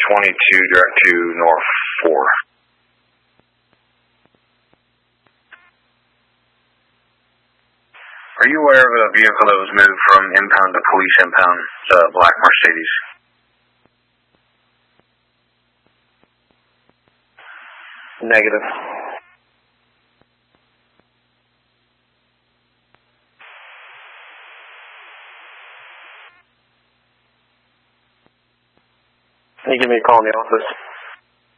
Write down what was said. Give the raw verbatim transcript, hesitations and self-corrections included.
twenty-two direct to North four. Are you aware of a vehicle that was moved from impound to police impound? It's a black Mercedes. Negative. Can you give me a call in the office?